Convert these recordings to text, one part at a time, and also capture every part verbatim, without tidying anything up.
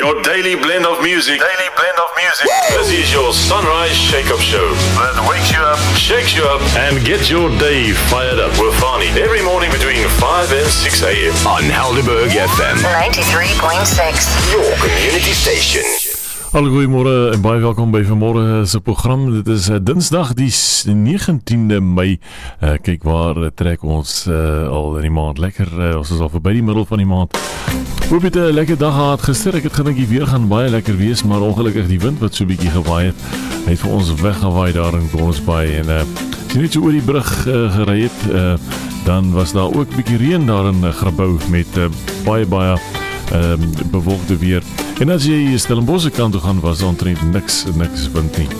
Your daily blend of music. Daily blend of music. This is your Sunrise Shake-Up Show. That wakes you up, shakes you up, and gets your day fired up with Fani. Every morning between five and six a.m. on Helderberg F M. ninety-three point six. Your community station. Hallo, goeiemôre en baie welkom by vanmôre se program. Dit is uh, Dinsdag die negentiende Mei. Uh, kyk waar uh, trek ons uh, al in die maand. Lekker, uh, ons is al verby die middel van die maand. Hoop het 'n lekker dag gehad gister. Ek het gedink die weer gaan baie lekker wees, maar ongelukkig die wind wat so 'n bietjie gewaai het, het vir ons weggewaai daar in Gordons Bay en uh, as jy net so oor die brug uh, gery het, uh, dan was daar ook 'n bietjie reën daar in uh, Grabouw met uh, baie baie uh, bewolkte weer. En as jy Stellenbosch kant toe gaan, was omtrent niks, niks wind nie.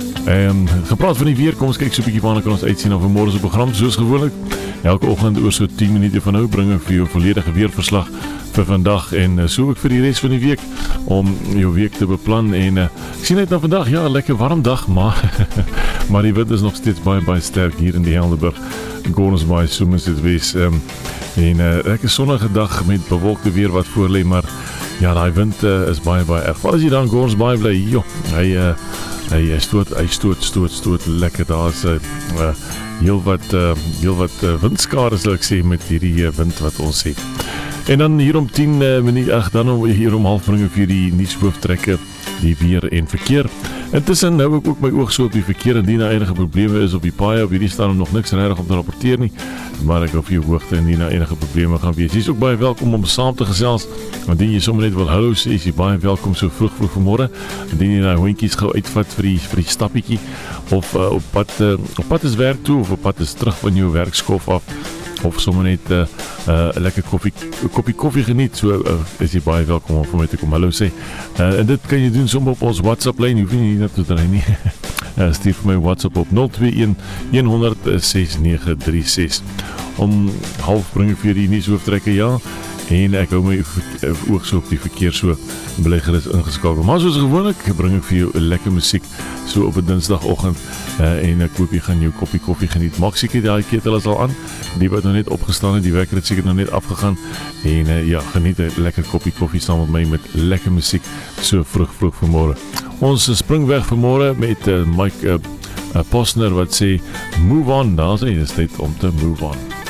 Um, gepraat van die weer, kom ons kyk so 'n bietjie waarna kan ons uitsien na vanmôre se program, soos gewoonlik. Elke oggend oor so tien minute van nou bring ek vir jou volledige weerverslag vir vandag en so ook vir die res van die week om jou week te beplan. En uh, ek sien net na vandag, ja, lekker warm dag, maar maar die wind is nog steeds baie baie sterk hier in die Helderberg. Gordons Bay, so moet dit wees. Um, en uh, lekker sonnige dag met bewolkte weer wat voor lê, maar ja, die wind uh, is baie baie erg. Wat as jy dan Gordons Bay bly? Jo, hy uh, hy stoot, hy stoot, stoot, stoot lekker. Daar is uh, uh, heel wat uh, heel wat uh, windskade, sal ek sê, met hierdie uh, wind wat ons het. En dan hier om tien uh, minute, ag dan om, hier om half bring ek vir die nuushooftrekke, die weer en verkeer. Intussen hou ek ook my oog so op die verkeer, indien daar enige probleme is op die paaie. Op hierdie staan nog niks regtig om te rapporteer nie, maar ek hou vir jou hoogte indien daar enige probleme gaan wees. Jy is ook baie welkom om saam te gesels. Indien jy sommer net wil hallo sê, is jy baie welkom so vroeg vroeg vanmôre. Indien jy nou hondjies gou uitvat vir die vir die stappietjie of uh, op pad uh, op pad is werk toe of op pad is terug van jou werkskof af, of sommer net 'n uh, uh, lekker koffie, koppie koffie geniet, so uh, is jy baie welkom om vir my te kom hallo sê. Uh, en dit kan jy doen sommer op ons WhatsApp lyn, hoef jy nie na toe te ry nie. uh, stuur vir my WhatsApp op nul twee een een nul nul ses nege drie ses. Om half bring ek vir die nuushooftrekke, ja. En ek hou my oog so op die verkeer, so belegger is ingeskakel. Maar soos gewoonlik bring ek vir jou lekker musiek so op 'n Dinsdagoggend uh, en ek hoop jy gaan jou koppie koffie geniet. Maak seker daai ketel is al aan, die wat nou net opgestaan het, die wekker het seker nou net afgegaan en uh, ja, geniet 'n lekker koppie koffie saam met my met lekker musiek so vroeg vroeg vanmôre. Ons spring weg vanmôre met uh, Mike uh, uh, Posner wat sê move on, daar sê dit is tyd om te move on.